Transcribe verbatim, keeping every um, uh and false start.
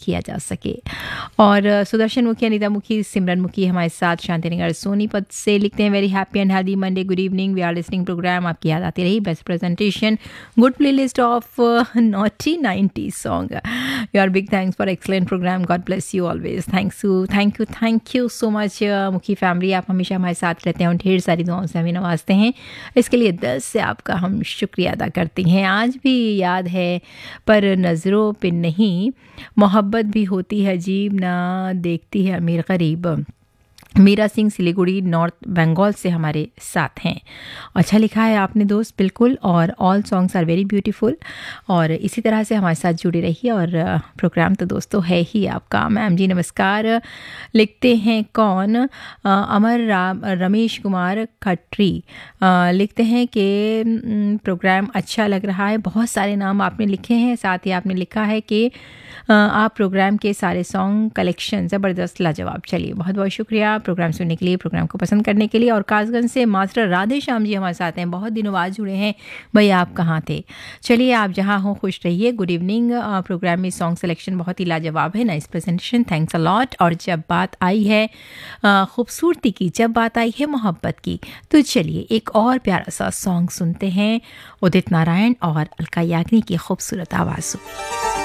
किया जा सके। और सुदर्शन मुखी, अनिता मुखी, सिमरन मुखी हमारे साथ शांतिनगर सोनीपत से लिखते हैं, very happy and healthy Monday, good evening, we are listening programme, आपकी याद आती रही, best presentation, good play list of naughty ninety song, your big thanks for excellent programme, God bless you always, thanks you thank you thank you so much मुखी family, आप हमेशा हमारे साथ रहते हैं और ढेर सारी दुआओं से हमें नवाजते हैं, इसके लिए दिल से आपका हम शुक्रिया अदा करते हैं। आज भी याद है पर नज़रों पे नहीं, मोहब्बत भी होती है अजीब, ना देखती है अमीर गरीब। मीरा सिंह सिलीगुड़ी नॉर्थ बंगाल से हमारे साथ हैं। अच्छा लिखा है आपने दोस्त, बिल्कुल, और all songs are very beautiful, और इसी तरह से हमारे साथ जुड़ी रहिए। और प्रोग्राम तो दोस्तों है ही आपका। मैम जी नमस्कार, लिखते हैं कौन, अमर राम रमेश कुमार खट्री लिखते हैं कि प्रोग्राम अच्छा लग रहा है, बहुत सारे नाम आपने लिखे हैं, साथ ही आपने लिखा है कि आप प्रोग्राम के सारे सॉन्ग कलेक्शन ज़बरदस्त लाजवाब। चलिए बहुत बहुत शुक्रिया प्रोग्राम सुनने के लिए, प्रोग्राम को पसंद करने के लिए। और कासगंज से मास्टर राधे श्याम जी हमारे साथ हैं, बहुत दिनों बाद जुड़े हैं भैया, आप कहाँ थे? चलिए आप जहाँ हो खुश रहिए, गुड इवनिंग। प्रोग्राम में सॉन्ग सिलेक्शन बहुत ही लाजवाब है, nice presentation, thanks a lot. और जब बात आई है खूबसूरती की, जब बात आई है मोहब्बत की, तो चलिए एक और प्यारा सा सॉन्ग सुनते हैं, उदित नारायण और अलका याग्निक की खूबसूरत आवाज़।